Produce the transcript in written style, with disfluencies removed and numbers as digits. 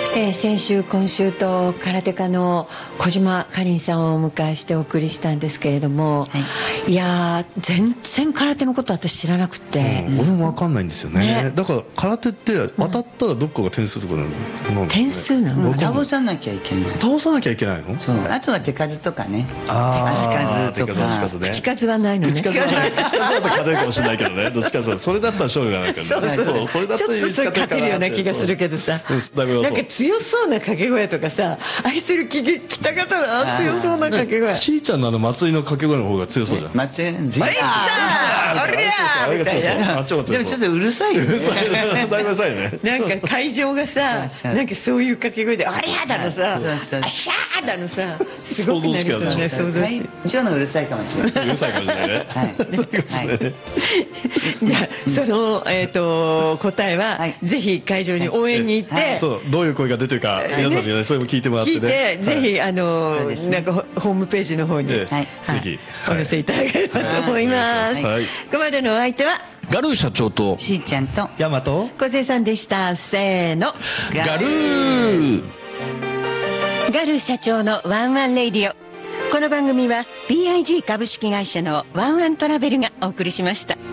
先週今週と空手家の小島かりんさんをお迎えしてお送りしたんですけれども、いや全然空手のこと私知らなくて、 俺も分かんないんですよね。だから空手って当たったらどっかが点数とかなの、 点数なの？ 倒さなきゃいけない。 倒さなきゃいけないの？ そう、あとは手数とかね、 足数とか口数はないのね。 口数は勝てるかもしれないけどね。どっちかそれだったら勝利がないからね。 そうそれだったらちょっとそれ勝てるような気がするけどさ、なんか強そうな掛け声とかさ、愛する北方の強そうな掛け声。 しーちゃんの松井の掛け声の方が強そうじゃん。 松井のおいさあおりゃーみたいな。 でもちょっとうるさいよね。 だいぶうるさいね。 なんか会場がさ、なんかそういう掛け声でおりゃーだのさ、あっしゃーだのさ、すごくなりそうね。想像し。 会場のうるさいかもしれない。 うるさいかもしれないね。 じゃあその答えはぜひ会場に応援に行って、 そうどういう声が出てるか皆さんにねそれも聞いてもらってね。 聞いてぜひなんかホームページの方にぜひお寄せいただければと思います。ここまでのお相手はガルー社長としーちゃんとヤマト小杉さんでした。せーの、 ガルー。 ガルー社長のワンワンレディオ。この番組は BIG 株式会社のワンワントラベルがお送りしました。